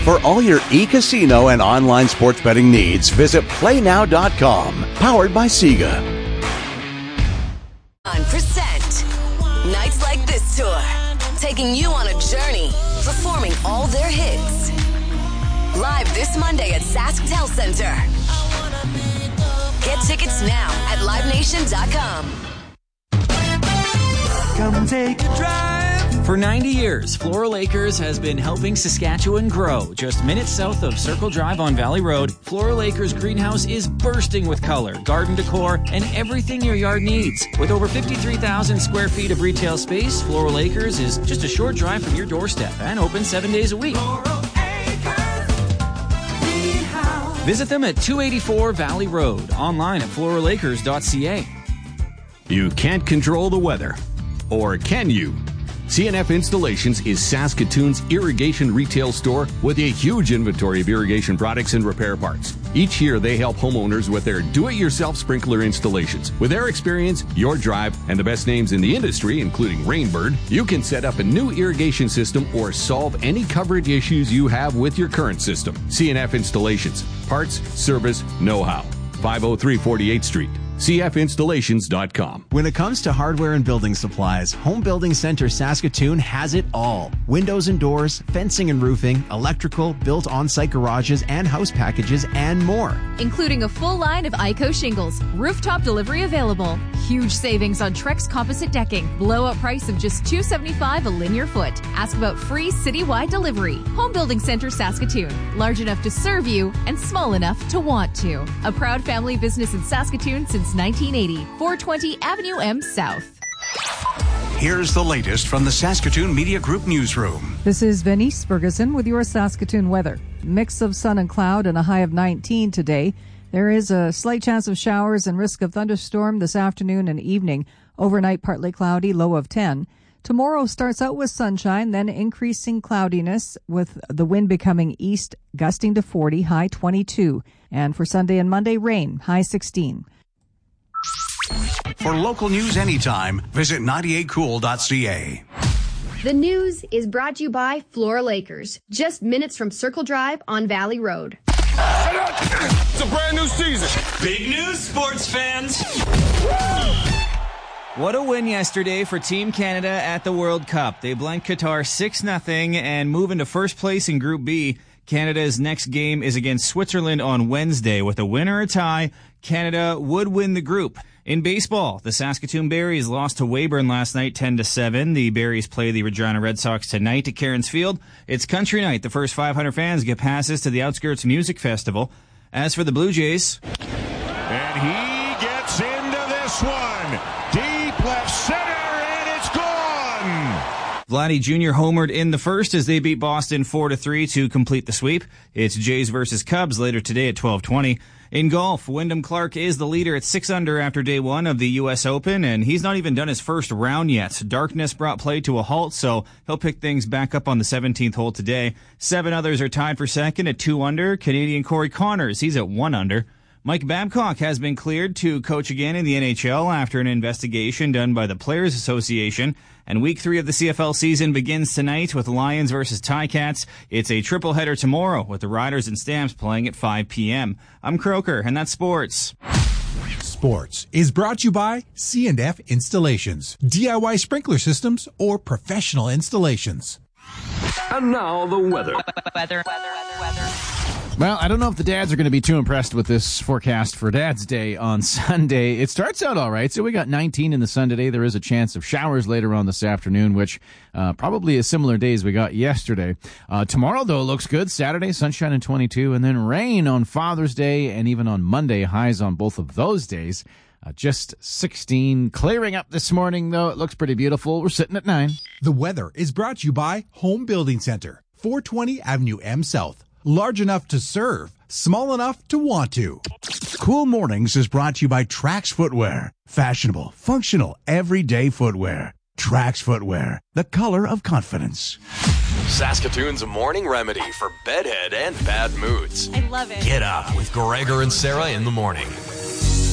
For all your e-casino and online sports betting needs, visit playnow.com. Powered by Sega. 1%. Nights Like This tour. Taking you on a journey. Performing all their hits. Live this Monday at SaskTel Center. Get tickets now at livenation.com. Come take a drive. For 90 years, Floral Acres has been helping Saskatchewan grow. Just minutes south of Circle Drive on Valley Road, Floral Acres greenhouse is bursting with color, garden decor, and everything your yard needs. With over 53,000 square feet of retail space, Floral Acres is just a short drive from your doorstep and open 7 days a week. Visit them at 284 Valley Road, online at floralacres.ca. You can't control the weather. Or can you? CNF Installations is Saskatoon's irrigation retail store with a huge inventory of irrigation products and repair parts. Each year, they help homeowners with their do-it-yourself sprinkler installations. With their experience, your drive, and the best names in the industry, including Rainbird, you can set up a new irrigation system or solve any coverage issues you have with your current system. CNF Installations. Parts, service, know-how. 503 48th Street. cfinstallations.com. When it comes to hardware and building supplies, Home Building Center Saskatoon has it all. Windows and doors, fencing and roofing, electrical, built on-site garages and house packages, and more. Including a full line of ICO shingles, rooftop delivery available, huge savings on Trex composite decking, blowout price of just $275 a linear foot. Ask about free citywide delivery. Home Building Center Saskatoon, large enough to serve you and small enough to want to. A proud family business in Saskatoon since 1980, 420 Avenue M South. Here's the latest from the Saskatoon Media Group newsroom. This is Venice Ferguson with your Saskatoon weather. Mix of sun and cloud and a high of 19 today. There is a slight chance of showers and risk of thunderstorm this afternoon and evening. Overnight, partly cloudy, low of 10. Tomorrow starts out with sunshine, then increasing cloudiness with the wind becoming east, gusting to 40, high 22. And for Sunday and Monday, rain, high 16. For local news anytime, visit 98cool.ca. The news is brought to you by Floral Acres, just minutes from Circle Drive on Valley Road. It's a brand new season. Big news, sports fans. What a win yesterday for Team Canada at the World Cup. They blanked Qatar 6-0 and move into first place in Group B. Canada's next game is against Switzerland on Wednesday. With a win or a tie, Canada would win the group. In baseball, the Saskatoon Berries lost to Weyburn last night 10-7. The Berries play the Regina Red Sox tonight at Cairns Field. It's country night. The first 500 fans get passes to the Outskirts Music Festival. As for the Blue Jays... And he gets into this one. Deep left center, and it's gone. Vladdy Jr. homered in the first as they beat Boston 4-3 to complete the sweep. It's Jays versus Cubs later today at 12:20. In golf, Wyndham Clark is the leader at 6 under after day one of the U.S. Open, and he's not even done his first round yet. Darkness brought play to a halt, so he'll pick things back up on the 17th hole today. 7 others are tied for second at 2 under. Canadian Corey Connors, he's at 1 under. Mike Babcock has been cleared to coach again in the NHL after an investigation done by the Players Association. And Week 3 of the CFL season begins tonight with Lions versus Ticats. It's a triple header tomorrow with the Riders and Stamps playing at 5 p.m. I'm Croker, and that's sports. Sports is brought to you by C&F Installations, DIY sprinkler systems, or professional installations. And now the weather. Well, I don't know if the dads are going to be too impressed with this forecast for Dad's Day on Sunday. It starts out all right. So we got 19 in the sun today. There is a chance of showers later on this afternoon, which probably a similar day as we got yesterday. Tomorrow, though, looks good. Saturday, sunshine and 22, and then rain on Father's Day and even on Monday. Highs on both of those days. Just 16. Clearing up this morning, though. It looks pretty beautiful. We're sitting at 9. The weather is brought to you by Home Building Center, 420 Avenue M South. Large enough to serve, small enough to want to. Cool Mornings is brought to you by Trax Footwear. Fashionable, functional, everyday footwear. Trax Footwear, the color of confidence. Saskatoon's morning remedy for bedhead and bad moods. I love it. Get up with Gregor and Sarah in the morning.